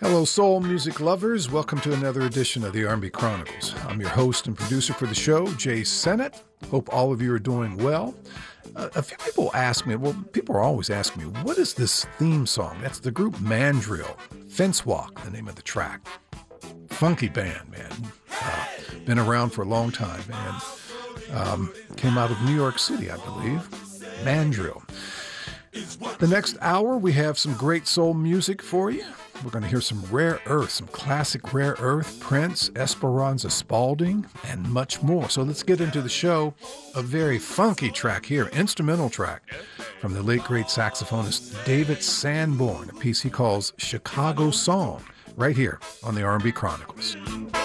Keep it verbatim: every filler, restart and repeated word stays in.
Hello, soul music lovers. Welcome to another edition of the R and B Chronicles. I'm your host and producer for the show, Jay Sennett. Hope all of you are doing well. Uh, a few people ask me, well, people are always asking me, what is this theme song? That's the group Mandrill. Fence Walk, the name of the track. Funky band, man. Uh, been around for a long time, and um, came out of New York City, I believe. Mandrill. The next hour, we have some great soul music for you. We're going to hear some Rare Earth, some classic Rare Earth, Prince, Esperanza Spalding, and much more. So let's get into the show. A very funky track here, instrumental track from the late great saxophonist David Sanborn, a piece he calls Chicago Song, right here on the R and B Chronicles.